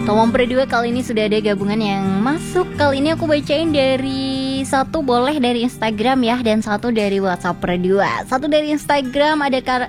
Tomom Berdua kali ini sudah ada gabungan yang masuk. Kali ini aku bacain dari satu boleh dari Instagram ya, dan satu dari WhatsApp Berdua. Satu dari Instagram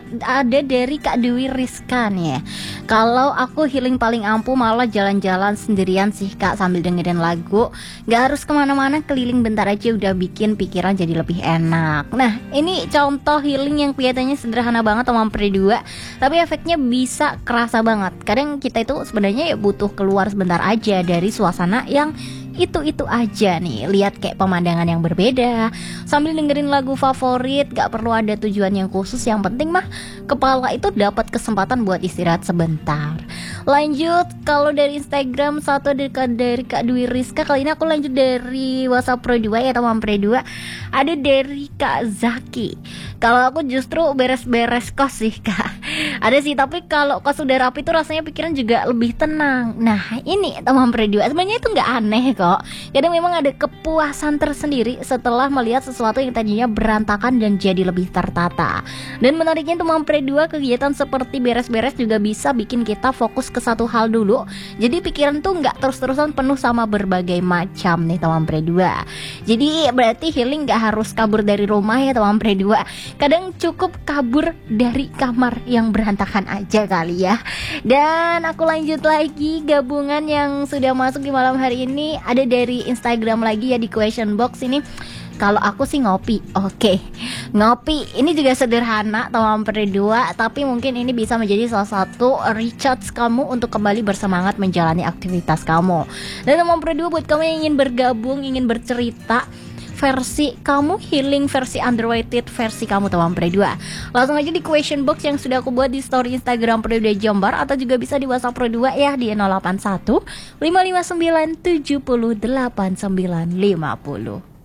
ada dari Kak Dewi Rizka nih ya. Kalau aku healing paling ampuh malah jalan-jalan sendirian sih Kak, sambil dengerin lagu. Gak harus kemana-mana, keliling bentar aja udah bikin pikiran jadi lebih enak. Nah ini contoh healing yang kelihatannya sederhana banget Tomom Berdua, tapi efeknya bisa kerasa banget. Kadang kita itu sebenarnya ya butuh keluar sebentar aja dari suasana yang itu aja nih, lihat kayak pemandangan yang berbeda sambil dengerin lagu favorit. Gak perlu ada tujuan yang khusus, yang penting mah kepala itu dapat kesempatan buat istirahat sebentar. Lanjut, kalau dari Instagram satu dari Kak Dwi Rizka. Kali ini aku lanjut dari WhatsApp Pro 2 ya teman Pro 2. Ada dari Kak Zaki. Kalau aku justru beres-beres kos sih Kak. Ada sih, tapi kalau kos udah rapi tuh rasanya pikiran juga lebih tenang. Nah ini teman Pro 2, sebenarnya itu nggak aneh kok. Kadang memang ada kepuasan tersendiri setelah melihat sesuatu yang tadinya berantakan dan jadi lebih tertata. Dan menariknya teman Pro 2, kegiatan seperti beres-beres juga bisa bikin kita fokus ke satu hal dulu. Jadi pikiran tuh nggak terus-terusan penuh sama berbagai macam nih teman Pro 2. Jadi berarti healing nggak harus kabur dari rumah ya teman Pro 2. Kadang cukup kabur dari kamar yang berantakan aja kali ya. Dan aku lanjut lagi gabungan yang sudah masuk di malam hari ini. Ada dari Instagram lagi ya, di question box ini. Kalau aku sih ngopi. Oke. Ngopi ini juga sederhana teman berdua, tapi mungkin ini bisa menjadi salah satu recharge kamu untuk kembali bersemangat menjalani aktivitas kamu. Dan teman berdua, buat kamu yang ingin bergabung, ingin bercerita versi kamu, healing versi underrated versi kamu teman berdua, langsung aja di question box yang sudah aku buat di story Instagram Berdua Jember, atau juga bisa di WhatsApp Berdua ya di 081 559 70 8950.